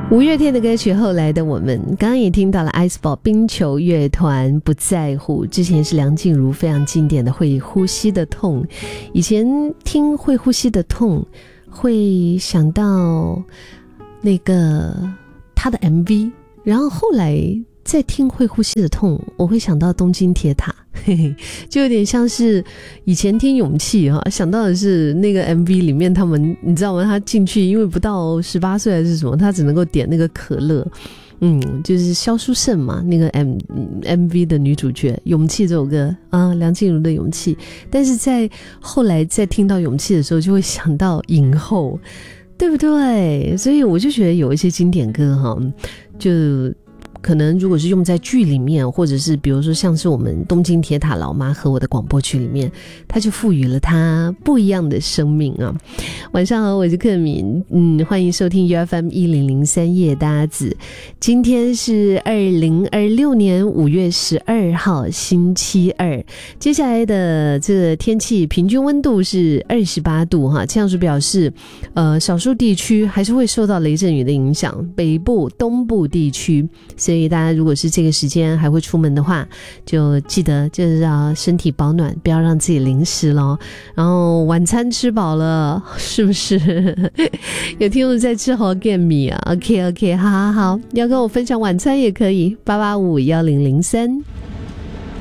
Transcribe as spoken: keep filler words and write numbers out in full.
五月天的歌曲后来的我们，刚刚也听到了 Iceball 冰球乐团不在乎，之前是梁静茹非常经典的会呼吸的痛。以前听会呼吸的痛会想到那个他的 M V， 然后后来再听会呼吸的痛我会想到东京铁塔，嘿嘿，就有点像是以前听勇气哈，想到的是那个 M V 里面他们你知道吗，他进去因为不到十八岁还是什么，他只能够点那个可乐，嗯，就是萧淑慎嘛，那个 M MV 的女主角勇气这首歌啊，梁静茹的勇气。但是在后来再听到勇气的时候就会想到影后，对不对？所以我就觉得有一些经典歌哈，就可能如果是用在剧里面，或者是比如说像是我们东京铁塔老妈和我的广播剧里面，它就赋予了它不一样的生命啊。晚上好，我是克敏，嗯，欢迎收听 U F M 一零零三夜搭子。今天是二零二六年五月十二号星期二，接下来的这个天气平均温度是二十八度哈，气象署表示呃，少数地区还是会受到雷阵雨的影响，北部东部地区，所以大家如果是这个时间还会出门的话，就记得就是要身体保暖，不要让自己淋湿咯。然后晚餐吃饱了是不是？有听众在吃好健米啊 OK OK 好好好，要跟我分享晚餐也可以，八八五一零零三。